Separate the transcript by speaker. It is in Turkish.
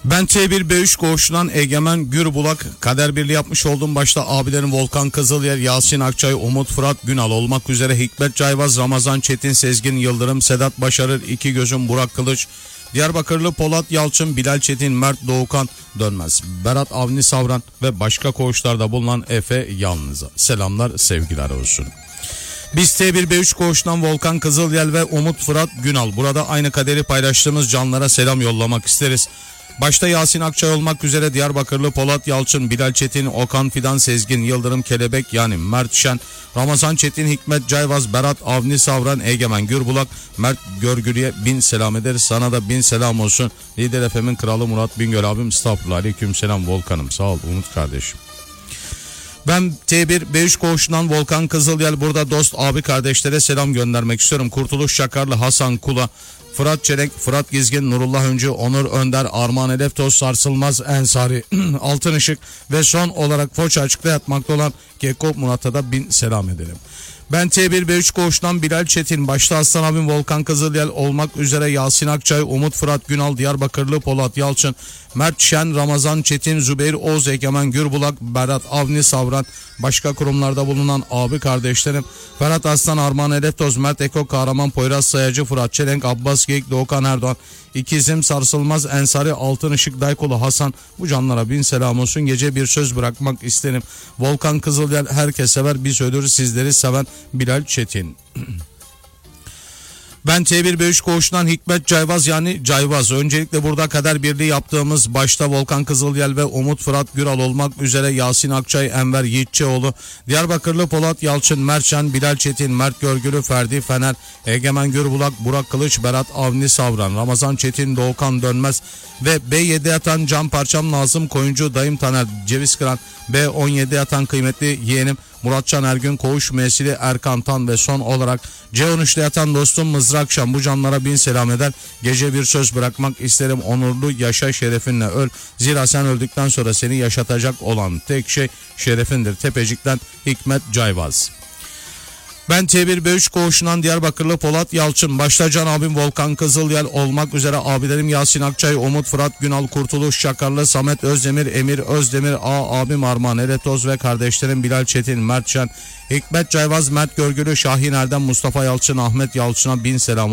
Speaker 1: Ben T1B3 koğuşundan Egemen Gürbulak, kader birliği yapmış olduğum başta abilerim Volkan Kızılyer, Yasin Akçay, Umut Fırat Günal olmak üzere Hikmet Cayvaz, Ramazan Çetin, Sezgin Yıldırım, Sedat Başarır, İki Gözüm, Burak Kılıç, Diyarbakırlı Polat Yalçın, Bilal Çetin, Mert Doğukan Dönmez, Berat Avni Savran ve başka koğuşlarda bulunan Efe Yalnız'a selamlar, sevgiler olsun. Biz T1B3 koğuşundan Volkan Kızılyel ve Umut Fırat Günal burada aynı kaderi paylaştığımız canlara selam yollamak isteriz. Başta Yasin Akçay olmak üzere Diyarbakırlı Polat Yalçın, Bilal Çetin, Okan Fidan, Sezgin Yıldırım, Kelebek yani Mert Şen, Ramazan Çetin, Hikmet Cayvaz, Berat Avni Savran, Egemen Gürbulak, Mert Görgülü'ye bin selam ederiz. Sana da bin selam olsun. Lider FM'in kralı Murat Bingöl abim, estağfurullah, aleyküm selam Volkan'ım, sağ ol Umut kardeşim. Ben T1B3 koğuşundan Volkan Kızılyel burada dost abi kardeşlere selam göndermek istiyorum. Kurtuluş Çakarlı, Hasan Kula, Fırat Çelenk, Fırat Gizgin, Nurullah Öncü, Onur Önder, Armağan Eleftoz, Sarsılmaz Ensari, Altın Işık ve son olarak Foça açıkta yatmakta olan Keko Murat'a da bin selam edelim. Ben T1B3 koğuşundan Bilal Çetin, başta Aslan abim Volkan Kızılyel olmak üzere Yasin Akçay, Umut Fırat Günal, Diyarbakırlı Polat Yalçın, Mert Şen, Ramazan Çetin, Zübeyir Oğuz, Egemen Gürbulak, Berat Avni Savran, başka kurumlarda bulunan abi kardeşlerim Ferhat Aslan, Armağan Eleftoz, Mert Eko, Kahraman Poyraz Sayacı, Fırat Çelenk, Abbas Geyik, Doğukan Erdoğan, İkizim, Sarsılmaz Ensari, Altın Işık, Daykolu Hasan, bu canlara bin selam olsun. Gece bir söz bırakmak isterim. Volkan Kızılyel herkes sever, biz ölürüz sizleri seven Bilal Çetin. Ben T1B3 koğuşundan Hikmet Cayvaz yani Cayvaz. Öncelikle burada kader birliği yaptığımız başta Volkan Kızılyel ve Umut Fırat Güral olmak üzere Yasin Akçay, Enver Yiğitçioğlu, Diyarbakırlı Polat Yalçın, Mertşen, Bilal Çetin, Mert Görgülü, Ferdi Fener, Egemen Gürbulak, Burak Kılıç, Berat Avni Savran, Ramazan Çetin, Doğukan Dönmez ve B7 yatan Can Parçam Nazım Koyuncu, Dayım Taner, Ceviz Kıran, B17 yatan kıymetli yeğenim Muratcan Ergün, koğuş müessili Erkan Tan ve son olarak C13'te yatan dostum Mızrak Şam, bu canlara bin selam eder. Gece bir söz bırakmak isterim, onurlu yaşa, şerefinle öl. Zira sen öldükten sonra seni yaşatacak olan tek şey şerefindir. Tepecik'ten Hikmet Cayvaz. Ben T1B3 koğuşundan Diyarbakırlı Polat Yalçın, başta can abim Volkan Kızılyel olmak üzere abilerim Yasin Akçay, Umut Fırat Günal, Kurtuluş Çakarlı, Samet Özdemir, Emir Özdemir, abim Armağan Eletoz ve kardeşlerim Bilal Çetin, Mert Şen, Hikmet Cayvaz, Mert Görgülü, Şahin Erdem, Mustafa Yalçın, Ahmet Yalçın'a bin selam.